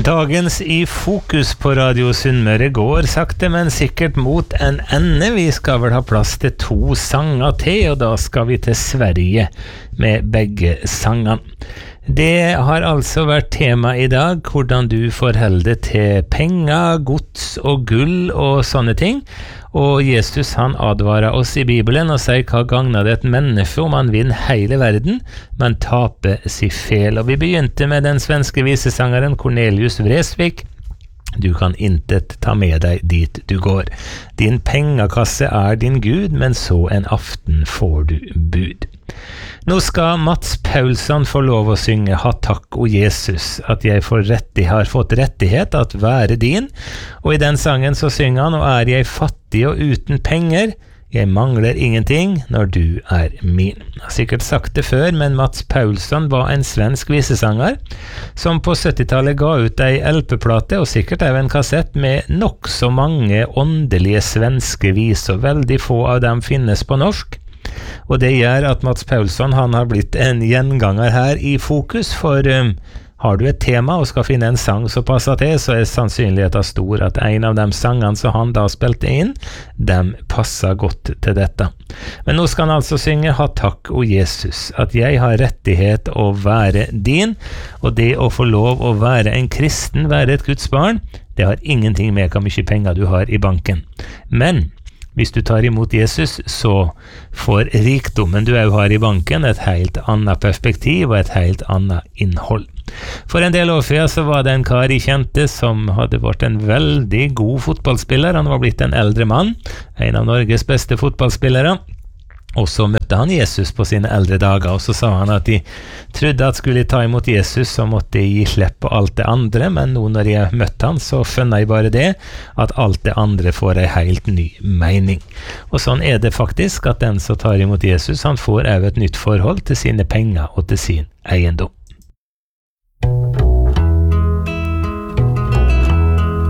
Dagens i fokus på Radio Sunnmøre går sakte, men sikkert mot en ende. Vi skal vel ha plass til 2 sanger til, og da skal vi til Sverige med begge sangene. Det har altså vært tema i dag, hvordan du forholder deg til penger, gods og gull og sånne ting. Og Jesus han advarer oss i Bibelen og sier hva gagner det et menneske om han vinner hele verden, men taper sin fel. Og vi begynte med den svenske visesangeren Cornelius Vreeswijk. Du kan intet ta med deg dit du går. Din pengekasse er din Gud, men så en aften får du bud. Nå skal Mats Paulsson få lov å synge «Ha takk, o Jesus, at jeg har fått rettighet at være din». Og i den sangen så synger han «Og er jeg fattig og uten penger, jeg mangler ingenting når du er min». Jeg har sikkert sagt det før, men Mats Paulsson var en svensk visesanger som på 70-tallet ga ut ei LP-plate og sikkert også en kassett med nok så mange åndelige svenske viser. Veldig få av dem finnes på norsk. Og det gjør at Mats Paulsson han har blitt en gjenganger her i fokus, for har du et tema og skal finne en sang som passer til, så er sannsynligheten stor at en av de sangene som han da spilte inn, dem passer godt til dette. Men nå skal han altså synge «Ha takk, o Jesus, at jeg har rettighet å være din», og det å få lov å være en kristen, være et Guds barn, det har ingenting med hvor mye penger du har i banken. Men hvis du tar imot Jesus, så får rikdommen du også har i banken et helt annet perspektiv og et helt annet innhold. For en del år siden så var det en kar jeg kjente som hadde vært en veldig god fotballspiller. Han var blitt en eldre mann, en av Norges beste fotballspillere. Og så møtte han Jesus på sine eldre dager, og så sa han at de trodde at skulle ta imot Jesus, så måtte de gi slipp på alt det andre, men nå når jeg møtte han, så skjønner jeg bare det, at alt det andre får en helt ny mening. Og sånn er det faktisk, at den som tar imot Jesus, han får også et nytt forhold til sine penger og til sin eiendom.